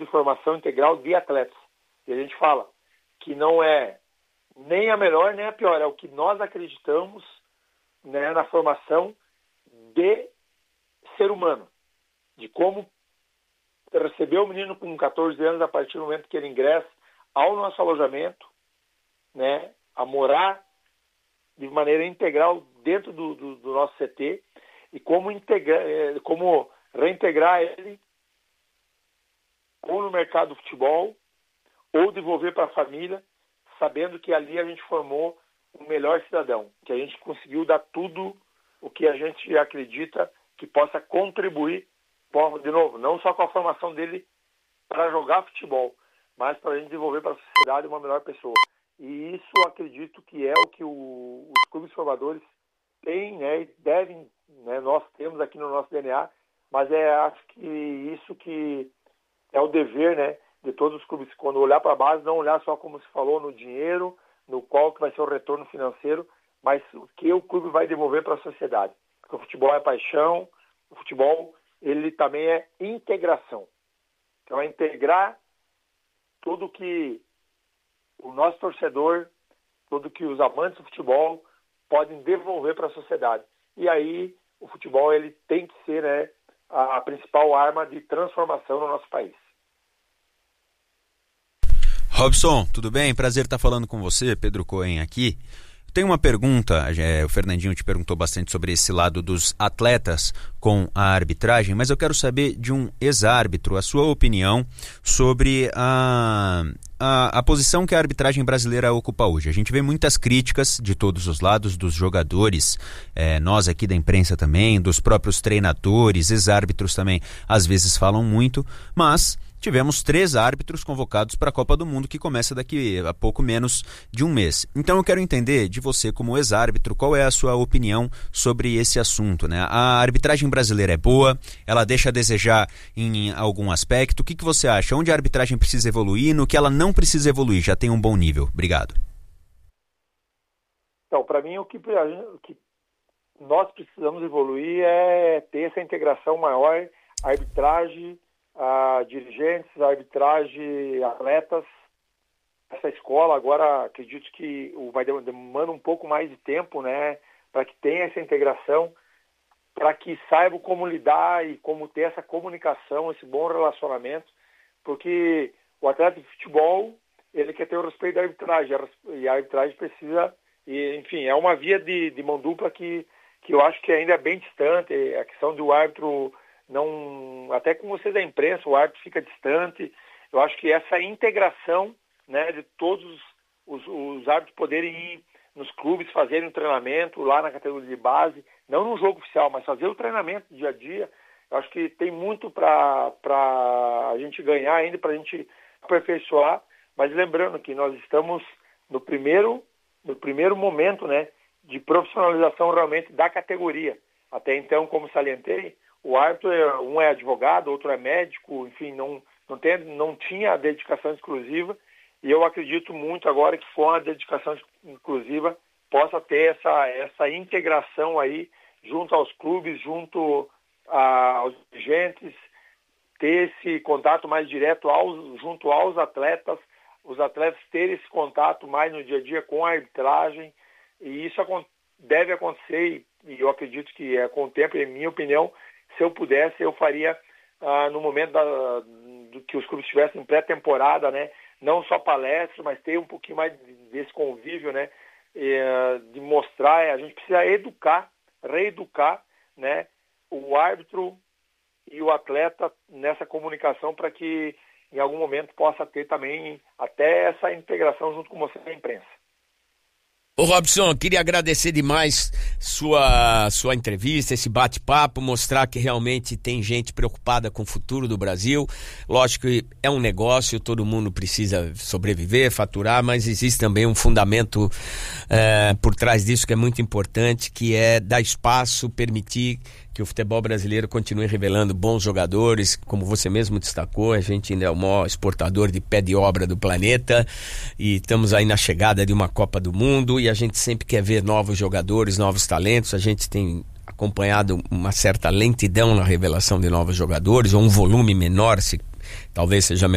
formação integral de atletas. E a gente fala que não é nem a melhor nem a pior, é o que nós acreditamos, né, na formação de ser humano, de como receber o menino com 14 anos a partir do momento que ele ingressa ao nosso alojamento, né, a morar de maneira integral dentro do nosso CT e como reintegrar ele ou no mercado do futebol ou devolver para a família, sabendo que ali a gente formou um melhor cidadão, que a gente conseguiu dar tudo o que a gente acredita que possa contribuir, de novo, não só com a formação dele para jogar futebol, mas para a gente desenvolver para a sociedade uma melhor pessoa. E isso acredito que é o que os clubes formadores têm, né, e devem, né, nós temos aqui no nosso DNA, mas acho que isso que é o dever, né, de todos os clubes, quando olhar para a base, não olhar só como se falou no dinheiro, no qual que vai ser o retorno financeiro, mas o que o clube vai devolver para a sociedade. Porque o futebol é paixão, o futebol ele também é integração. Então é integrar tudo que o nosso torcedor, tudo que os amantes do futebol podem devolver para a sociedade. E aí o futebol ele tem que ser, né, a principal arma de transformação no nosso país. Robson, tudo bem? Prazer estar falando com você, Pedro Cohen aqui. Tem uma pergunta, o Fernandinho te perguntou bastante sobre esse lado dos atletas com a arbitragem, mas eu quero saber de um ex-árbitro, a sua opinião sobre a posição que a arbitragem brasileira ocupa hoje. A gente vê muitas críticas de todos os lados, dos jogadores, nós aqui da imprensa também, dos próprios treinadores, ex-árbitros também, às vezes falam muito, mas tivemos 3 árbitros convocados para a Copa do Mundo, que começa daqui a pouco menos de um mês. Então eu quero entender de você, como ex-árbitro, qual é a sua opinião sobre esse assunto, né? A arbitragem brasileira é boa, ela deixa a desejar em algum aspecto. O que você acha? Onde a arbitragem precisa evoluir, no que ela não precisa evoluir? Já tem um bom nível. Obrigado. Então, para mim, o que nós precisamos evoluir é ter essa integração maior, a arbitragem, a dirigentes, a arbitragem, atletas. Essa escola agora acredito que demanda um pouco mais de tempo, né, para que tenha essa integração, para que saibam como lidar e como ter essa comunicação, esse bom relacionamento, porque o atleta de futebol ele quer ter o respeito da arbitragem e a arbitragem precisa, enfim, é uma via de mão dupla que eu acho que ainda é bem distante. A questão do árbitro não, até com vocês da imprensa, o árbitro fica distante. Eu acho que essa integração, né, de todos os árbitros poderem ir nos clubes, fazerem um treinamento lá na categoria de base, não no jogo oficial, mas fazer o treinamento dia a dia, eu acho que tem muito para a gente ganhar ainda, para a gente aperfeiçoar, mas lembrando que nós estamos no primeiro momento, né, de profissionalização realmente da categoria. Até então, como salientei, o árbitro, um é advogado, outro é médico, enfim, não tinha a dedicação exclusiva, e eu acredito muito agora que com a dedicação exclusiva possa ter essa integração aí junto aos clubes, junto aos dirigentes, ter esse contato mais direto junto aos atletas, os atletas terem esse contato mais no dia a dia com a arbitragem, e isso deve acontecer, e eu acredito que com o tempo, em minha opinião, se eu pudesse, eu faria no momento do que os clubes estivessem em pré-temporada, né? Não só palestras, mas ter um pouquinho mais desse convívio, né? De mostrar, a gente precisa reeducar, né, o árbitro e o atleta nessa comunicação para que em algum momento possa ter também até essa integração junto com você na imprensa. Ô Robson, queria agradecer demais sua entrevista, esse bate-papo, mostrar que realmente tem gente preocupada com o futuro do Brasil. Lógico que é um negócio, todo mundo precisa sobreviver, faturar, mas existe também um fundamento por trás disso que é muito importante, que é dar espaço, permitir que o futebol brasileiro continue revelando bons jogadores, como você mesmo destacou, a gente ainda é o maior exportador de pé de obra do planeta e estamos aí na chegada de uma Copa do Mundo e a gente sempre quer ver novos jogadores, novos talentos. A gente tem acompanhado uma certa lentidão na revelação de novos jogadores, ou um volume menor, talvez seja